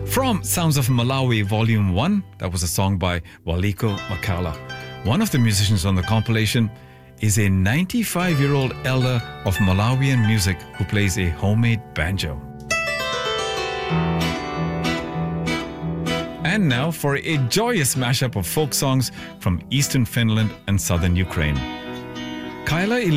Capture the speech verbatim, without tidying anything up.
From Sounds of Malawi Volume one, that was a song by Waliko Makala. One of the musicians on the compilation is a ninety-five-year-old elder of Malawian music who plays a homemade banjo. And now for a joyous mashup of folk songs from eastern Finland and southern Ukraine. Kyla